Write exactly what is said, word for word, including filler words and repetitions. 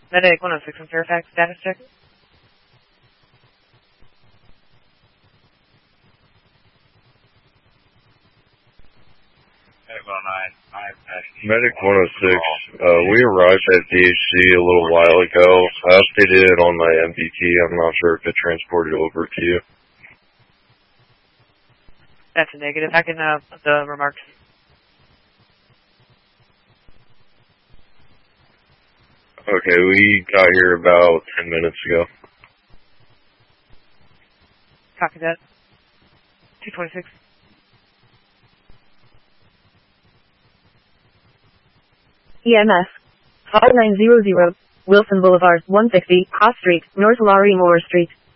Medic one oh six in Fairfax, status check. Medic one oh six, uh, we arrived at D H C a little while ago. I updated it on my M P T. I'm not sure if it transported over to you. That's a negative. I can, uh, put the remarks. Okay, we got here about ten minutes ago. Copy that. two twenty-six. E M S. Call nine hundred, Wilson Boulevard, one sixty, Haas Street, North Laurie Moore Street.